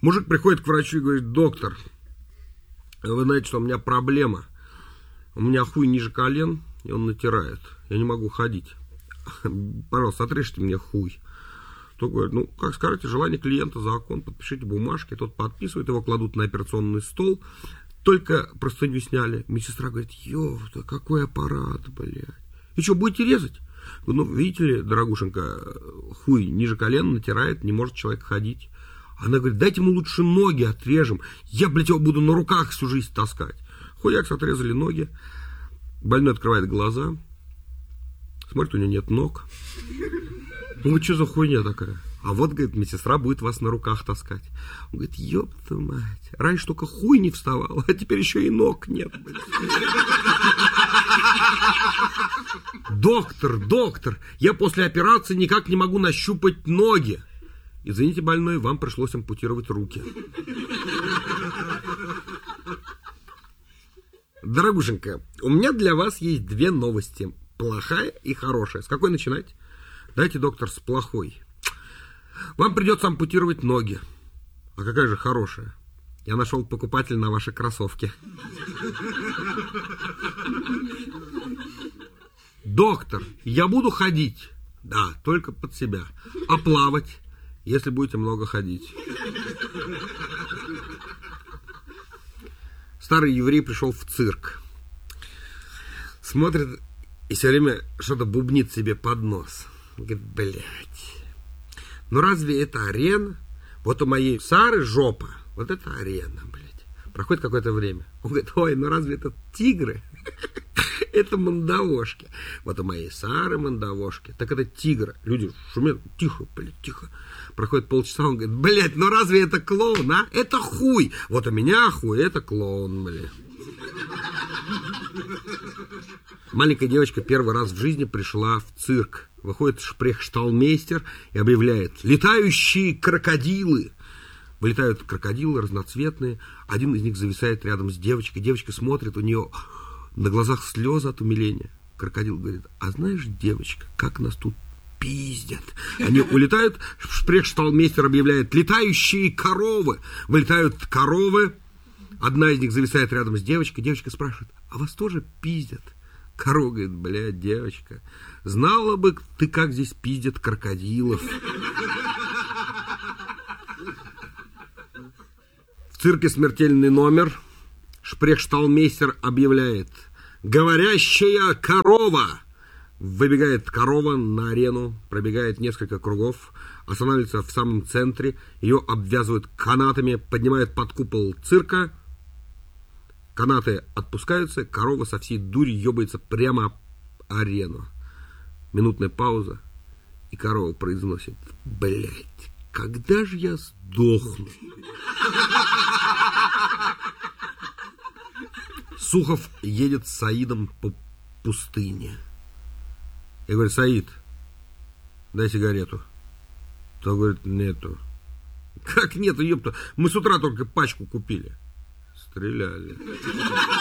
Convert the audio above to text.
Мужик приходит к врачу и говорит: доктор, вы знаете, что у меня проблема. У меня хуй ниже колен, и он натирает. Я не могу ходить. Пожалуйста, отрежьте мне хуй. Тот говорит: ну, как скажете, желание клиента закон, подпишите бумажки. Тот подписывает, его кладут на операционный стол. Только простыню сняли. Медсестра говорит: ёпта, какой аппарат, блядь. И что, будете резать? Ну, видите ли, дорогушенька, хуй ниже колена натирает, не может человек ходить. Она говорит: дайте ему лучше ноги отрежем. Я, блядь, его буду на руках всю жизнь таскать. Хуякс, отрезали ноги. Больной открывает глаза. Смотрит, у него нет ног. Он говорит: что за хуйня такая? А вот, говорит, медсестра будет вас на руках таскать. Он говорит: ёпта мать, раньше только хуй не вставал, а теперь еще и ног нет. Доктор, я после операции никак не могу нащупать ноги. Извините, больной, вам пришлось ампутировать руки. Дорогушенька, у меня для вас есть две новости. Плохая и хорошая. С какой начинать? Дайте, доктор, с плохой. Вам придется ампутировать ноги. А какая же хорошая? Я нашел покупателя на ваши кроссовки. Доктор, я буду ходить. Да, только под себя. А плавать, если будете много ходить. Старый еврей пришел в цирк. Смотрит и все время что-то бубнит себе под нос. Говорит: блядь, ну разве это арена? Вот у моей Сары жопа. Вот это арена, блядь. Проходит какое-то время. Он говорит: ой, ну разве это тигры? Это мандавошки. Вот у моей Сары мандавошки. Так это тигры. Люди шумят. Тихо, блядь, тихо. Проходит полчаса, он говорит: блядь, ну разве это клоун, а? Это хуй. Вот у меня хуй, это клоун, блядь. Маленькая девочка первый раз в жизни пришла в цирк. Выходит шпрехшталмейстер и объявляет: летающие крокодилы. Вылетают крокодилы разноцветные. Один из них зависает рядом с девочкой. Девочка смотрит, у нее на глазах слезы от умиления. Крокодил говорит: а знаешь, девочка, как нас тут пиздят. Они улетают, шпрехшталмейстер объявляет: летающие коровы. Вылетают коровы. Одна из них зависает рядом с девочкой. Девочка спрашивает: а вас тоже пиздят? Корова говорит: блядь, девочка, знала бы ты, как здесь пиздят крокодилов. В цирке смертельный номер. Шпрехшталмейстер объявляет: говорящая корова. Выбегает корова на арену, пробегает несколько кругов, останавливается в самом центре, ее обвязывают канатами, поднимают под купол цирка. Канаты отпускаются, корова со всей дури ебается прямо об арену. Минутная пауза, и корова произносит: блять, когда же я сдохну? Сухов едет с Саидом по пустыне. Я говорю: Саид, дай сигарету. Тот говорит: нету. Как нету, ёпта? Мы с утра только пачку купили. Стреляли.